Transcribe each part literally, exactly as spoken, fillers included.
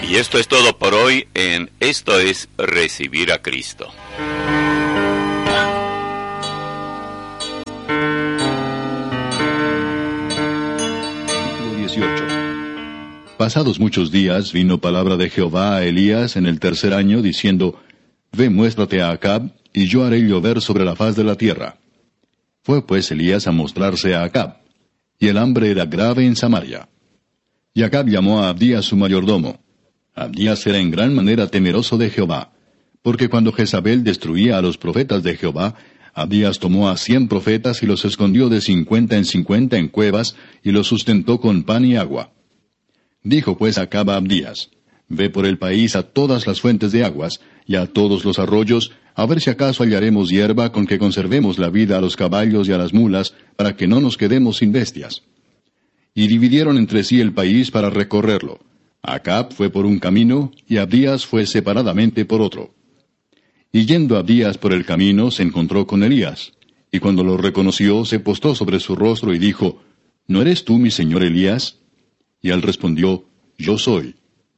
Y esto es todo por hoy en Esto es Recibir a Cristo. dieciocho. Pasados muchos días vino palabra de Jehová a Elías en el tercer año, diciendo, Ve, muéstrate a Acab, y yo haré llover sobre la faz de la tierra. Fue pues Elías a mostrarse a Acab, y el hambre era grave en Samaria. Y Acab llamó a Abdías su mayordomo. Abdías era en gran manera temeroso de Jehová, porque cuando Jezabel destruía a los profetas de Jehová, Abdías tomó a cien profetas y los escondió de cincuenta en cincuenta en cuevas, y los sustentó con pan y agua. Dijo pues Acab a Abdías, Ve por el país a todas las fuentes de aguas, y a todos los arroyos, a ver si acaso hallaremos hierba con que conservemos la vida a los caballos y a las mulas, para que no nos quedemos sin bestias. Y dividieron entre sí el país para recorrerlo. Acab fue por un camino, y Abdías fue separadamente por otro. Y yendo Abdías por el camino, se encontró con Elías. Y cuando lo reconoció, se postró sobre su rostro y dijo, ¿No eres tú mi señor Elías? Y él respondió, Yo soy.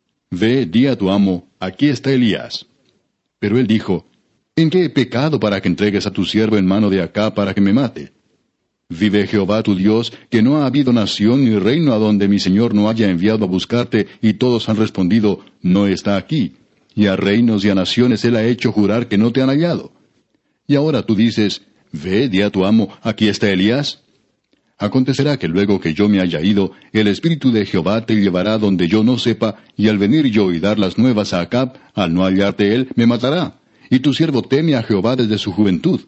Ve, di a tu amo, aquí está Elías. Pero él dijo, ¿En qué he pecado para que entregues a tu siervo en mano de Acab para que me mate? Vive Jehová tu Dios, que no ha habido nación ni reino a donde mi señor no haya enviado a buscarte, y todos han respondido, no está aquí. Y a reinos y a naciones él ha hecho jurar que no te han hallado. Y ahora tú dices, ve, di a tu amo, aquí está Elías. Acontecerá que luego que yo me haya ido, el Espíritu de Jehová te llevará donde yo no sepa, y al venir yo y dar las nuevas a Acab, al no hallarte él, me matará. Y tu siervo teme a Jehová desde su juventud.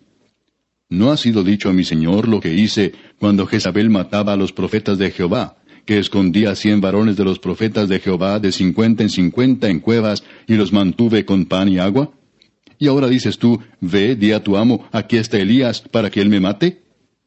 ¿No ha sido dicho a mi señor lo que hice cuando Jezabel mataba a los profetas de Jehová, que escondía cien varones de los profetas de Jehová de cincuenta en cincuenta en cuevas, y los mantuve con pan y agua? Y ahora dices tú, ve, di a tu amo, aquí está Elías, para que él me mate.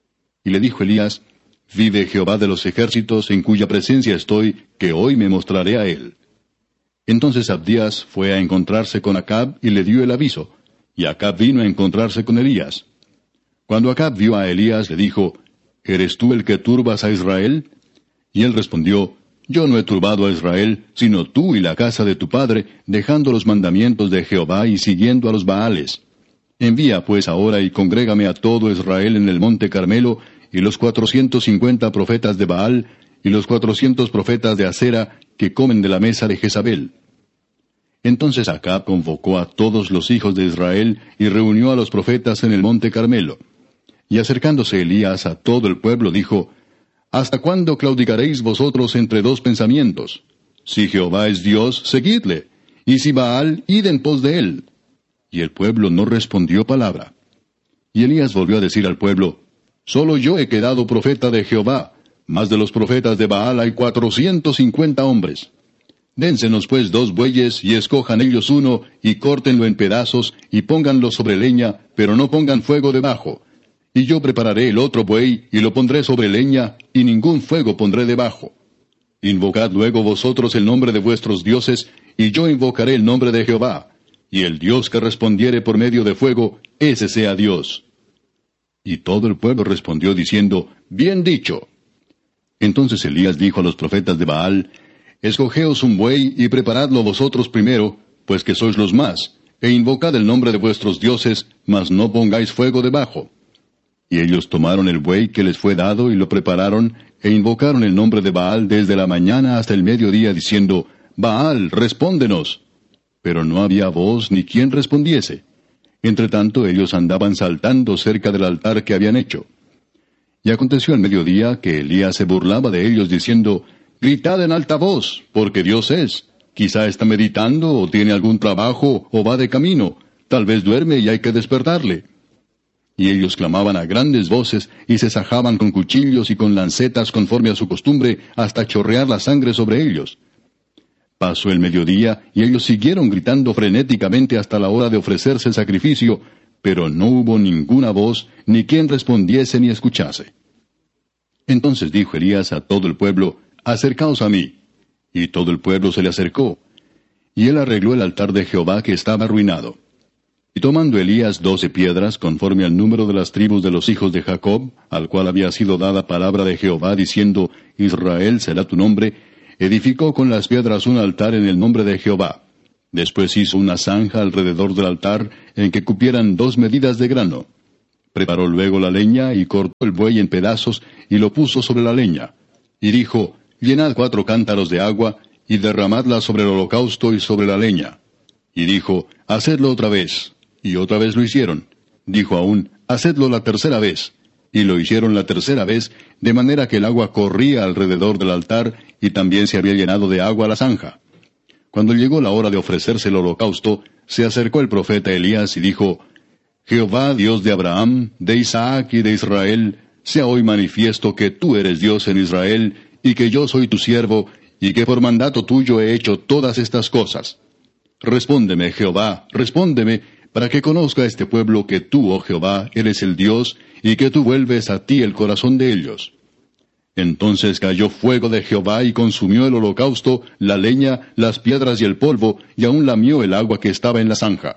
Y le dijo Elías, vive Jehová de los ejércitos, en cuya presencia estoy, que hoy me mostraré a él. Entonces Abdías fue a encontrarse con Acab y le dio el aviso, y Acab vino a encontrarse con Elías. Cuando Acab vio a Elías, le dijo, ¿Eres tú el que turbas a Israel? Y él respondió, Yo no he turbado a Israel, sino tú y la casa de tu padre, dejando los mandamientos de Jehová y siguiendo a los Baales. Envía pues ahora y congrégame a todo Israel en el monte Carmelo, y los cuatrocientos cincuenta profetas de Baal, y los cuatrocientos profetas de Asera, que comen de la mesa de Jezabel. Entonces Acab convocó a todos los hijos de Israel, y reunió a los profetas en el monte Carmelo. Y acercándose Elías a todo el pueblo, dijo, ¿Hasta cuándo claudicaréis vosotros entre dos pensamientos? Si Jehová es Dios, seguidle, y si Baal, id en pos de él. Y el pueblo no respondió palabra. Y Elías volvió a decir al pueblo, Solo yo he quedado profeta de Jehová, mas de los profetas de Baal hay cuatrocientos cincuenta hombres. Dénsenos pues dos bueyes, y escojan ellos uno, y córtenlo en pedazos, y pónganlo sobre leña, pero no pongan fuego debajo. Y yo prepararé el otro buey, y lo pondré sobre leña, y ningún fuego pondré debajo. Invocad luego vosotros el nombre de vuestros dioses, y yo invocaré el nombre de Jehová. Y el Dios que respondiere por medio de fuego, ese sea Dios. Y todo el pueblo respondió diciendo, Bien dicho. Entonces Elías dijo a los profetas de Baal, Escogeos un buey, y preparadlo vosotros primero, pues que sois los más, e invocad el nombre de vuestros dioses, mas no pongáis fuego debajo. Y ellos tomaron el buey que les fue dado, y lo prepararon, e invocaron el nombre de Baal desde la mañana hasta el mediodía, diciendo, Baal, respóndenos. Pero no había voz ni quien respondiese. Entre tanto ellos andaban saltando cerca del altar que habían hecho. Y aconteció al mediodía que Elías se burlaba de ellos, diciendo, Gritad en alta voz, porque Dios es. Quizá está meditando, o tiene algún trabajo, o va de camino. Tal vez duerme y hay que despertarle. Y ellos clamaban a grandes voces, y se sajaban con cuchillos y con lancetas conforme a su costumbre, hasta chorrear la sangre sobre ellos. Pasó el mediodía, y ellos siguieron gritando frenéticamente hasta la hora de ofrecerse el sacrificio, pero no hubo ninguna voz, ni quien respondiese ni escuchase. Entonces dijo Elías a todo el pueblo, Acercaos a mí. Y todo el pueblo se le acercó. Y él arregló el altar de Jehová que estaba arruinado. Y tomando Elías doce piedras, conforme al número de las tribus de los hijos de Jacob, al cual había sido dada palabra de Jehová, diciendo, Israel será tu nombre, edificó con las piedras un altar en el nombre de Jehová. Después hizo una zanja alrededor del altar en que cupieran dos medidas de grano. Preparó luego la leña y cortó el buey en pedazos y lo puso sobre la leña. Y dijo, llenad cuatro cántaros de agua y derramadla sobre el holocausto y sobre la leña. Y dijo, hacedlo otra vez. Y otra vez lo hicieron. Dijo aún, hacedlo la tercera vez. Y lo hicieron la tercera vez, de manera que el agua corría alrededor del altar, y también se había llenado de agua la zanja. Cuando llegó la hora de ofrecerse el holocausto, se acercó el profeta Elías y dijo, Jehová, Dios de Abraham, de Isaac y de Israel, sea hoy manifiesto que tú eres Dios en Israel, y que yo soy tu siervo, y que por mandato tuyo he hecho todas estas cosas. Respóndeme, Jehová, respóndeme, para que conozca este pueblo que tú, oh Jehová, eres el Dios, y que tú vuelves a ti el corazón de ellos. Entonces cayó fuego de Jehová y consumió el holocausto, la leña, las piedras y el polvo, y aún lamió el agua que estaba en la zanja.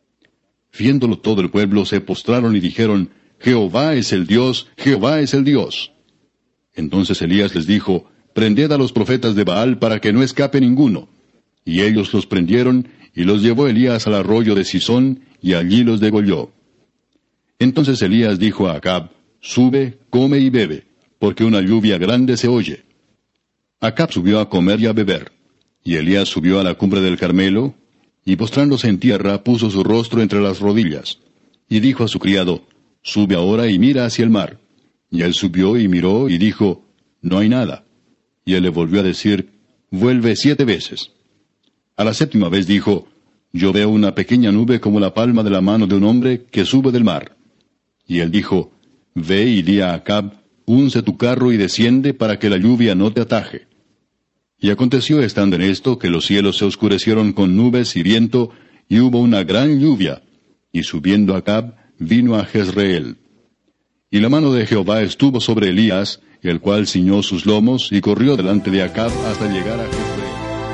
Viéndolo todo el pueblo se postraron y dijeron, Jehová es el Dios, Jehová es el Dios. Entonces Elías les dijo, prended a los profetas de Baal para que no escape ninguno. Y ellos los prendieron, y los llevó Elías al arroyo de Sisón, y allí los degolló. Entonces Elías dijo a Acab, sube, come y bebe, porque una lluvia grande se oye. Acab subió a comer y a beber. Y Elías subió a la cumbre del Carmelo, y postrándose en tierra puso su rostro entre las rodillas. Y dijo a su criado, sube ahora y mira hacia el mar. Y él subió y miró y dijo, no hay nada. Y él le volvió a decir, vuelve siete veces. A la séptima vez dijo, yo veo una pequeña nube como la palma de la mano de un hombre que sube del mar. Y él dijo, ve y di a Acab, unce tu carro y desciende para que la lluvia no te ataje. Y aconteció estando en esto que los cielos se oscurecieron con nubes y viento, y hubo una gran lluvia, y subiendo Acab, vino a Jezreel. Y la mano de Jehová estuvo sobre Elías, el cual ciñó sus lomos y corrió delante de Acab hasta llegar a Jezreel.